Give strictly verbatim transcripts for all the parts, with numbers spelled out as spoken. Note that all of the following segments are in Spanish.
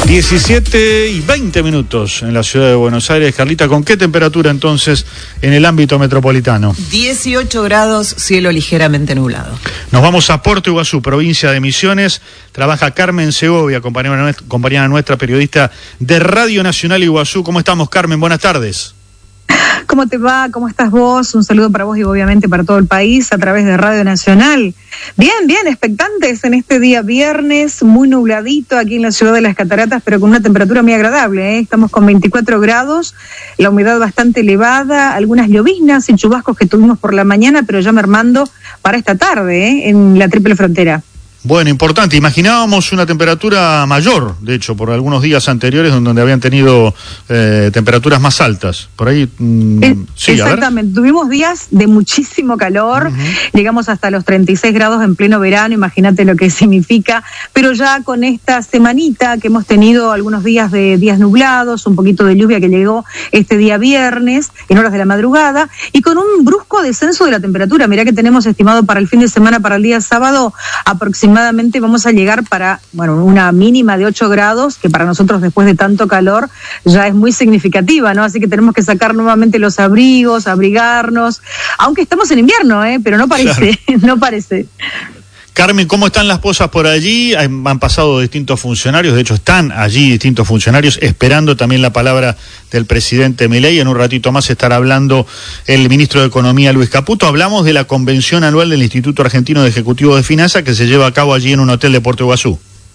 diecisiete y veinte minutos en la ciudad de Buenos Aires. Carlita, ¿con qué temperatura entonces en el ámbito metropolitano? dieciocho grados, cielo ligeramente nublado. Nos vamos a Puerto Iguazú, provincia de Misiones. Trabaja Carmen Segovia, compañera nuestra, compañera nuestra periodista de Radio Nacional Iguazú. ¿Cómo estamos, Carmen? Buenas tardes. ¿Cómo te va? ¿Cómo estás vos? Un saludo para vos y obviamente para todo el país a través de Radio Nacional. Bien, bien, expectantes en este día viernes, muy nubladito aquí en la ciudad de las Cataratas, pero con una temperatura muy agradable, ¿eh? Estamos con veinticuatro grados, la humedad bastante elevada, algunas lloviznas y chubascos que tuvimos por la mañana, pero ya mermando para esta tarde, ¿eh? En la triple frontera. Bueno, importante. Imaginábamos una temperatura mayor, de hecho, por algunos días anteriores donde habían tenido eh, temperaturas más altas. Por ahí, mmm, eh, sí, exactamente. Tuvimos días de muchísimo calor, uh-huh. Llegamos hasta los treinta y seis grados en pleno verano, imagínate lo que significa. Pero ya con esta semanita que hemos tenido algunos días de días nublados, un poquito de lluvia que llegó este día viernes, en horas de la madrugada, y con un brusco descenso de la temperatura. Mirá que tenemos estimado para el fin de semana, para el día sábado, aproximadamente Aproximadamente vamos a llegar para, bueno, una mínima de ocho grados, que para nosotros después de tanto calor ya es muy significativa, ¿no? Así que tenemos que sacar nuevamente los abrigos, abrigarnos, aunque estamos en invierno, ¿eh? Pero no parece, claro. no parece. Carmen, ¿cómo están las cosas por allí? Han pasado distintos funcionarios, de hecho están allí distintos funcionarios esperando también la palabra del presidente Milei. En un ratito más estará hablando el ministro de Economía, Luis Caputo. Hablamos de la convención anual del Instituto Argentino de Ejecutivos de Finanzas que se lleva a cabo allí en un hotel de Puerto Iguazú.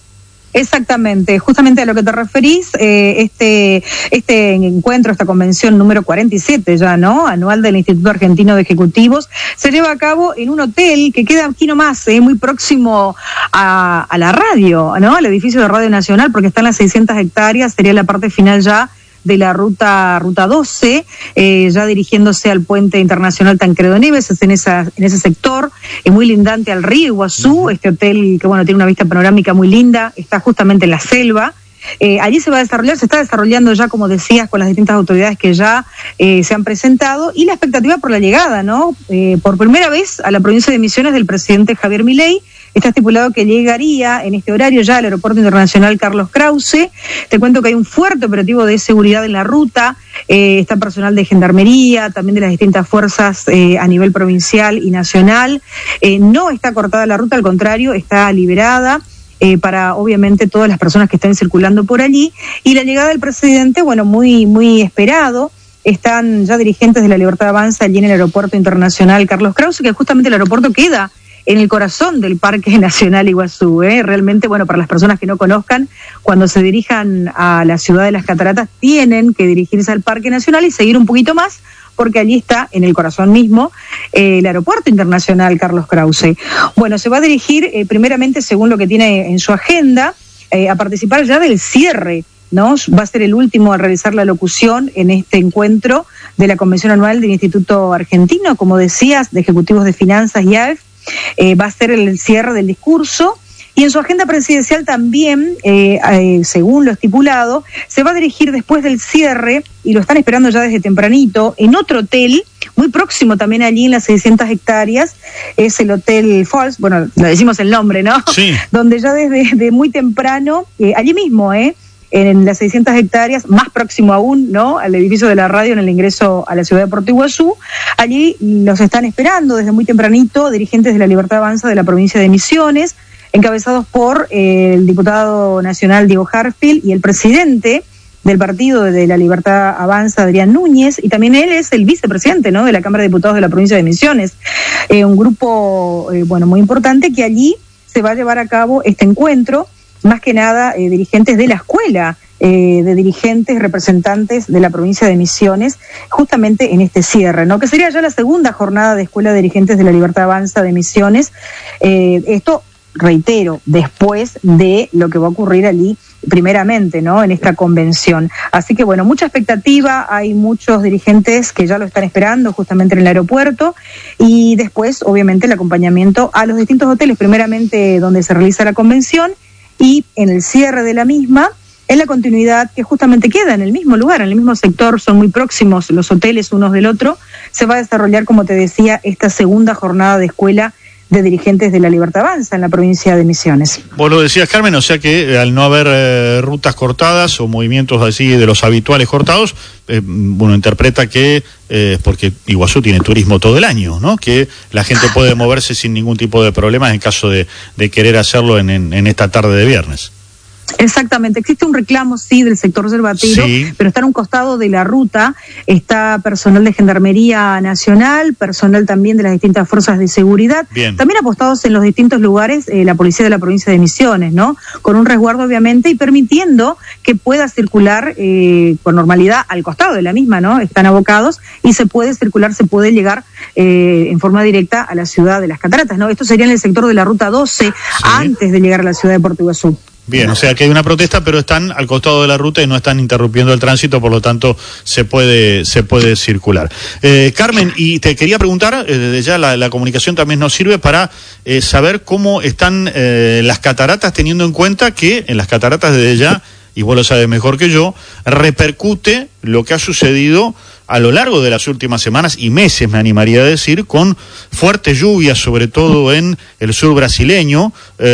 Exactamente, justamente a lo que te referís, eh, este este encuentro, esta convención número cuarenta y siete ya, ¿no? Anual del Instituto Argentino de Ejecutivos, se lleva a cabo en un hotel que queda aquí nomás, eh, muy próximo a, a la radio, ¿no? Al edificio de Radio Nacional, porque están las seiscientas hectáreas, sería la parte final ya de la ruta ruta doce, eh, ya dirigiéndose al puente internacional Tancredo Neves, es en esa en ese sector, es muy lindante al río Iguazú, uh-huh. Este hotel que bueno tiene una vista panorámica muy linda, está justamente en la selva. Eh, allí se va a desarrollar, se está desarrollando ya, como decías, con las distintas autoridades que ya eh, se han presentado, y la expectativa por la llegada, ¿no? Eh, por primera vez a la provincia de Misiones del presidente Javier Milei. Está estipulado que llegaría en este horario ya al Aeropuerto Internacional Carlos Krause. Te cuento que hay un fuerte operativo de seguridad en la ruta, eh, está personal de gendarmería, también de las distintas fuerzas eh, a nivel provincial y nacional. Eh, no está cortada la ruta, al contrario, está liberada. Eh, para obviamente todas las personas que estén circulando por allí, y la llegada del presidente, bueno, muy muy esperado. Están ya dirigentes de la Libertad Avanza allí en el Aeropuerto Internacional Carlos Krause, que justamente el aeropuerto queda en el corazón del Parque Nacional Iguazú, ¿eh? Realmente, bueno, para las personas que no conozcan, cuando se dirijan a la ciudad de las Cataratas, tienen que dirigirse al Parque Nacional y seguir un poquito más, porque allí está, en el corazón mismo, eh, el Aeropuerto Internacional Carlos Krause. Bueno, se va a dirigir, eh, primeramente, según lo que tiene en su agenda, eh, a participar ya del cierre, ¿no? Va a ser el último a realizar la locución en este encuentro de la Convención Anual del Instituto Argentino, como decías, de Ejecutivos de Finanzas y A E F. Eh, va a ser el cierre del discurso, y en su agenda presidencial también, eh, eh, según lo estipulado, se va a dirigir después del cierre, y lo están esperando ya desde tempranito, en otro hotel, muy próximo también allí en las seiscientas hectáreas, es el Hotel Falls, bueno, le decimos el nombre, ¿no? Sí. Donde ya desde de muy temprano, eh, allí mismo, ¿eh? en las seiscientas hectáreas, más próximo aún, ¿no? Al edificio de la radio en el ingreso a la ciudad de Puerto Iguazú. Allí los están esperando desde muy tempranito dirigentes de la Libertad Avanza de la provincia de Misiones, encabezados por eh, el diputado nacional Diego Harfield y el presidente del partido de la Libertad Avanza, Adrián Núñez, y también él es el vicepresidente, ¿no? De la Cámara de Diputados de la provincia de Misiones. Eh, un grupo, eh, bueno, muy importante, que allí se va a llevar a cabo este encuentro, más que nada eh, dirigentes de la escuela, eh, de dirigentes representantes de la provincia de Misiones, justamente en este cierre, ¿no? Que sería ya la segunda jornada de Escuela de Dirigentes de la Libertad Avanza de Misiones. Eh, esto, reitero, después de lo que va a ocurrir allí primeramente, ¿no? En esta convención. Así que bueno, mucha expectativa, hay muchos dirigentes que ya lo están esperando justamente en el aeropuerto, y después, obviamente, el acompañamiento a los distintos hoteles, primeramente donde se realiza la convención, y en el cierre de la misma, en la continuidad que justamente queda en el mismo lugar, en el mismo sector, son muy próximos los hoteles unos del otro, se va a desarrollar, como te decía, esta segunda jornada de Escuela de dirigentes de la Libertad Avanza en la provincia de Misiones. Vos lo decías, Carmen, o sea que al no haber eh, rutas cortadas o movimientos así de los habituales cortados, eh, uno interpreta que, eh, porque Iguazú tiene turismo todo el año, ¿no? Que la gente puede moverse sin ningún tipo de problemas en caso de, de querer hacerlo en, en, en esta tarde de viernes. Exactamente, existe un reclamo, sí, del sector reservatero, sí, pero está en un costado de la ruta, está personal de Gendarmería Nacional, personal también de las distintas fuerzas de seguridad, bien, también apostados en los distintos lugares, eh, la policía de la provincia de Misiones, ¿no? Con un resguardo, obviamente, y permitiendo que pueda circular eh, con normalidad al costado de la misma, ¿no? Están abocados y se puede circular, se puede llegar eh, en forma directa a la ciudad de Las Cataratas, ¿no? Esto sería en el sector de la ruta doce, sí, antes de llegar a la ciudad de Puerto Iguazú. Bien, o sea que hay una protesta, pero están al costado de la ruta y no están interrumpiendo el tránsito, por lo tanto se puede se puede circular. Eh, Carmen, y te quería preguntar, eh, desde ya la, la comunicación también nos sirve para eh, saber cómo están eh, las cataratas, teniendo en cuenta que en las cataratas desde ya, y vos lo sabes mejor que yo, repercute lo que ha sucedido a lo largo de las últimas semanas y meses, me animaría a decir, con fuertes lluvias, sobre todo en el sur brasileño,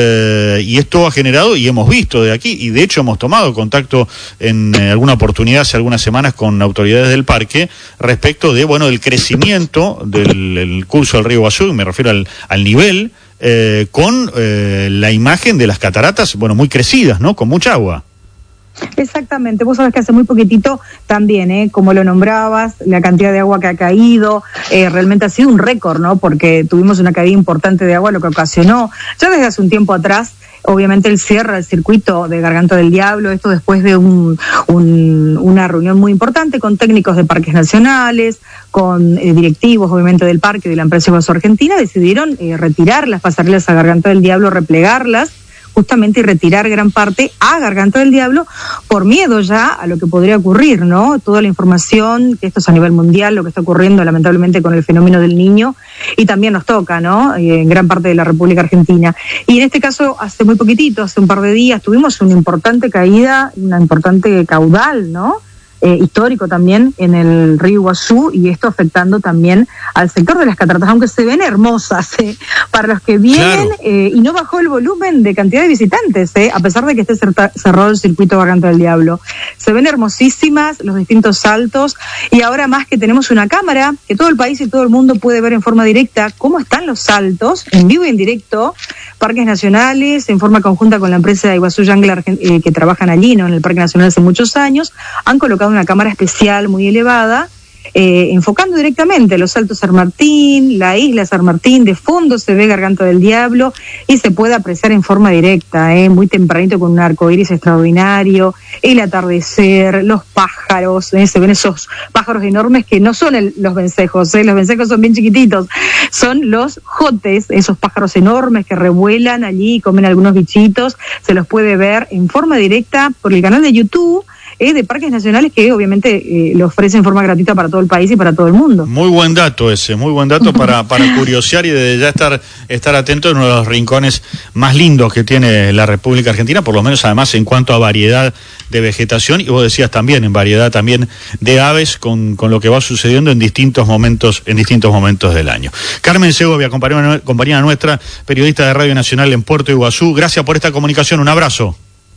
eh, y esto ha generado, y hemos visto de aquí, y de hecho hemos tomado contacto en eh, alguna oportunidad hace algunas semanas con autoridades del parque, respecto de, bueno, el crecimiento del el curso del río Iguazú, y me refiero al, al nivel, eh, con eh, la imagen de las cataratas, bueno, muy crecidas, ¿no?, con mucha agua. Exactamente, vos sabés que hace muy poquitito también, ¿eh? Como lo nombrabas, la cantidad de agua que ha caído, eh, realmente ha sido un récord, ¿no? Porque tuvimos una caída importante de agua, lo que ocasionó, ya desde hace un tiempo atrás, obviamente el cierre del circuito de Garganta del Diablo, esto después de un, un, una reunión muy importante con técnicos de parques nacionales, con eh, directivos obviamente del parque, de la empresa Iguazú Argentina, decidieron eh, retirar las pasarelas a Garganta del Diablo, replegarlas, justamente, y retirar gran parte a Garganta del Diablo por miedo ya a lo que podría ocurrir, ¿no? Toda la información, que esto es a nivel mundial, lo que está ocurriendo lamentablemente con el fenómeno del Niño, y también nos toca, ¿no? En gran parte de la República Argentina. Y en este caso, hace muy poquitito, hace un par de días, tuvimos una importante caída, una importante caudal, ¿no? Eh, histórico también en el río Iguazú, y esto afectando también al sector de las cataratas, aunque se ven hermosas eh, para los que vienen, claro. eh, y no bajó el volumen de cantidad de visitantes, eh, a pesar de que esté cerrado el circuito Garganta del Diablo. Se ven hermosísimas los distintos saltos, y ahora más que tenemos una cámara que todo el país y todo el mundo puede ver en forma directa cómo están los saltos, en vivo y en directo. Parques nacionales, en forma conjunta con la empresa Iguazú Jungler, eh, que trabajan allí, ¿no?, en el Parque Nacional hace muchos años, han colocado una cámara especial muy elevada, eh, enfocando directamente los saltos San Martín, la isla San Martín, de fondo se ve Garganta del Diablo y se puede apreciar en forma directa, eh, muy tempranito, con un arco iris extraordinario, el atardecer, los pájaros, eh, se ven esos pájaros enormes que no son el, los vencejos, eh, los vencejos son bien chiquititos, son los jotes, esos pájaros enormes que revuelan allí y comen algunos bichitos, se los puede ver en forma directa por el canal de YouTube Eh, de Parques Nacionales, que obviamente eh, lo ofrece en forma gratuita para todo el país y para todo el mundo. Muy buen dato ese, muy buen dato para, para curiosear y desde ya estar, estar atento en uno de los rincones más lindos que tiene la República Argentina, por lo menos además en cuanto a variedad de vegetación, y vos decías también en variedad también de aves, con, con lo que va sucediendo en distintos momentos, en distintos momentos del año. Carmen Segovia, compañera, compañera nuestra, periodista de Radio Nacional en Puerto Iguazú, gracias por esta comunicación, un abrazo.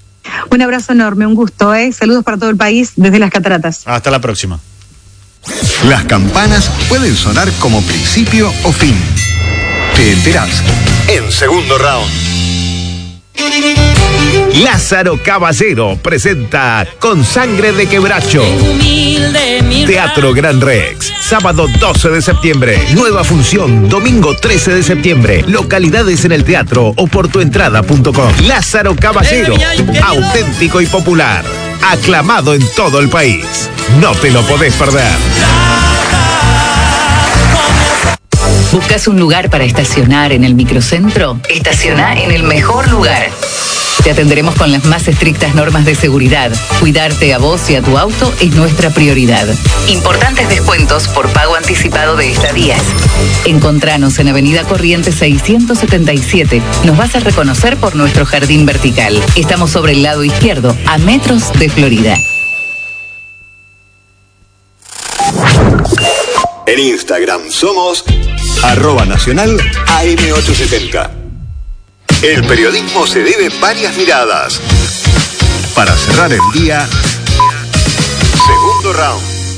Un abrazo enorme, un gusto, ¿eh? Saludos para todo el país desde las cataratas. Hasta la próxima. Las campanas pueden sonar como principio o fin. Te enterás en Segundo Round. Lázaro Caballero presenta Con Sangre de Quebracho. Teatro Gran Rex, sábado doce de septiembre. Nueva función, domingo trece de septiembre. Localidades en el teatro o por tu entrada punto com. Lázaro Caballero, auténtico y popular. Aclamado en todo el país. No te lo podés perder. ¿Buscas un lugar para estacionar en el microcentro? Estaciona en el mejor lugar. Te atenderemos con las más estrictas normas de seguridad. Cuidarte a vos y a tu auto es nuestra prioridad. Importantes descuentos por pago anticipado de estadías. Encontranos en Avenida Corrientes seiscientos setenta y siete. Nos vas a reconocer por nuestro jardín vertical. Estamos sobre el lado izquierdo, a metros de Florida. En Instagram somos arroba nacional A M ochocientos setenta. El periodismo se debe varias miradas. Para cerrar el día, segundo round.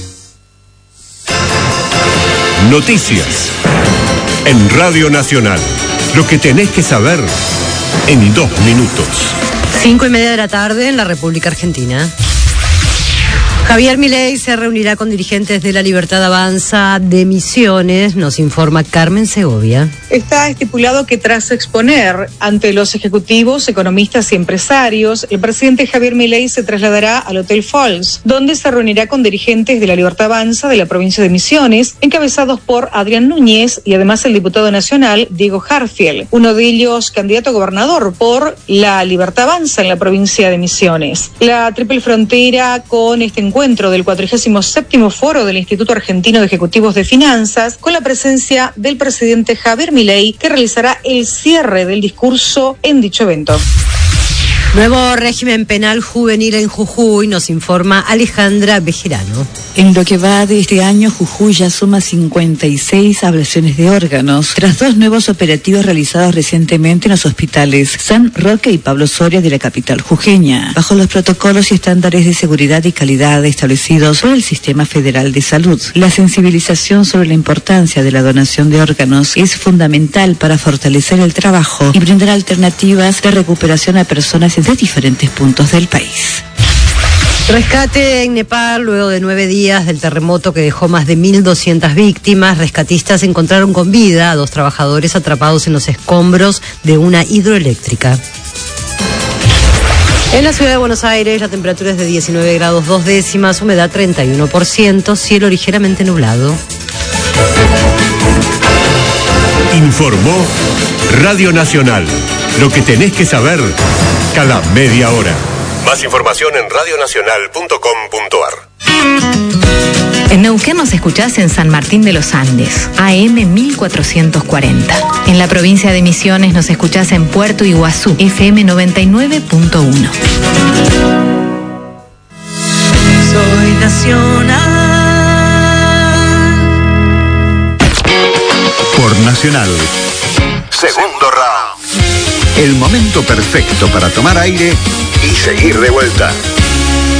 Noticias en Radio Nacional. Lo que tenés que saber en dos minutos. Cinco y media de la tarde en la República Argentina. Javier Milei se reunirá con dirigentes de La Libertad Avanza de Misiones, nos informa Carmen Segovia. Está estipulado que tras exponer ante los ejecutivos, economistas y empresarios, el presidente Javier Milei se trasladará al Hotel Falls, donde se reunirá con dirigentes de La Libertad Avanza de la provincia de Misiones, encabezados por Adrián Núñez y además el diputado nacional Diego Harfield, uno de ellos candidato a gobernador por La Libertad Avanza en la provincia de Misiones. La triple frontera con este encuentro encuentro del cuadragésimo séptimo foro del Instituto Argentino de Ejecutivos de Finanzas, con la presencia del presidente Javier Milei, que realizará el cierre del discurso en dicho evento. Nuevo régimen penal juvenil en Jujuy, nos informa Alejandra Bejerano. En lo que va de este año, Jujuy ya suma cincuenta y seis ablaciones de órganos, tras dos nuevos operativos realizados recientemente en los hospitales San Roque y Pablo Soria de la capital jujeña, bajo los protocolos y estándares de seguridad y calidad establecidos por el Sistema Federal de Salud. La sensibilización sobre la importancia de la donación de órganos es fundamental para fortalecer el trabajo y brindar alternativas de recuperación a personas de diferentes puntos del país. Rescate en Nepal luego de nueve días del terremoto que dejó más de mil doscientas víctimas. Rescatistas encontraron con vida a dos trabajadores atrapados en los escombros de una hidroeléctrica. En la ciudad de Buenos Aires la temperatura es de diecinueve grados dos décimas, humedad treinta y uno por ciento, cielo ligeramente nublado. Informó Radio Nacional. Lo que tenés que saber cada media hora. Más información en radionacional punto com punto ar. En Neuquén nos escuchás en San Martín de los Andes, A M mil cuatrocientos cuarenta. En la provincia de Misiones nos escuchás en Puerto Iguazú, F M noventa y nueve punto uno. Soy nacional. Por Nacional. Segundo round. El momento perfecto para tomar aire y seguir de vuelta.